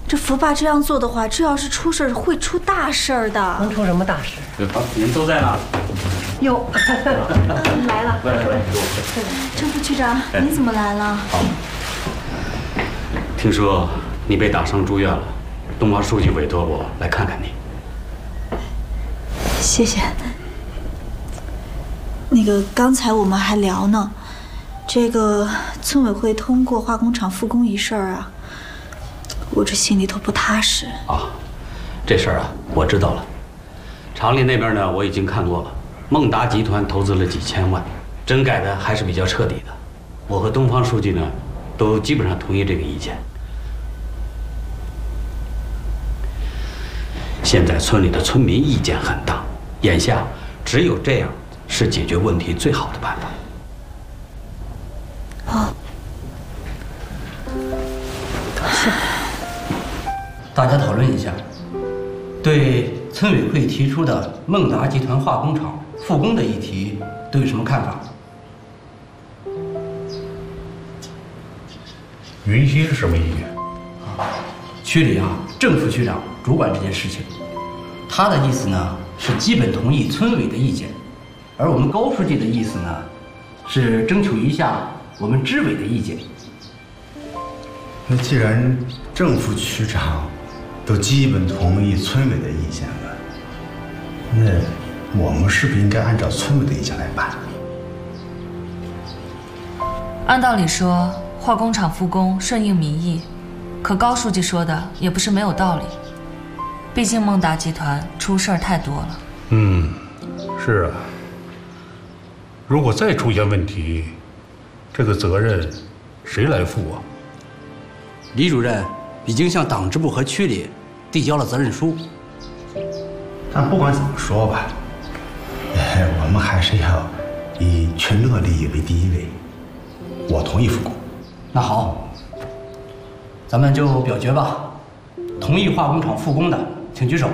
这福爸这样做的话，这要是出事会出大事儿的。 能出什么大事？ 好，您都在呢。 哟， 来了。郑副区长，你怎么来了？ 好，听说你被打伤住院了，东华书记委托我来看看你。 谢谢。那个刚才我们还聊呢，这个村委会通过化工厂复工一事儿啊，我这心里头不踏实啊。这事儿啊，我知道了。厂里那边呢，我已经看过了，孟达集团投资了几千万，整改的还是比较彻底的。我和东方书记呢，都基本上同意这个意见。现在村里的村民意见很大，眼下只有这样是解决问题最好的办法。 哦， 大家讨论一下，对村委会提出的孟达集团化工厂复工的议题都有什么看法？ 云溪是什么意见？ 区里啊，郑副区长主管这件事情，他的意思呢是基本同意村委的意见，而我们高书记的意思呢是征求一下我们支委的意见。 那既然郑副区长都基本同意村委的意见了，那我们是不是应该按照村委的意见来办？ 按道理说，化工厂复工顺应民意，可高书记说的也不是没有道理。毕竟孟达集团出事儿太多了。 是啊。如果再出现问题，这个责任谁来负啊？ 李主任已经向党支部和区里递交了责任书。 但不管怎么说吧，我们还是要以群众的利益为第一位。我同意复工。 那好，咱们就表决吧。同意化工厂复工的，请举手。